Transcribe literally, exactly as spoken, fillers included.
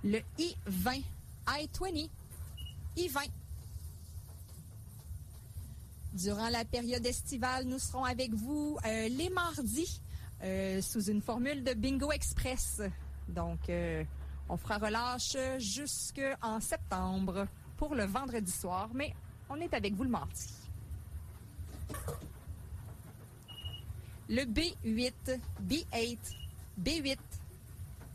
Le I vingt, I vingt, I vingt. Durant la période estivale, nous serons avec vous euh, les mardis euh, sous une formule de Bingo Express. Donc, euh, on fera relâche jusqu'en septembre pour le vendredi soir, mais on est avec vous le mardi. Le B huit, B huit, B huit.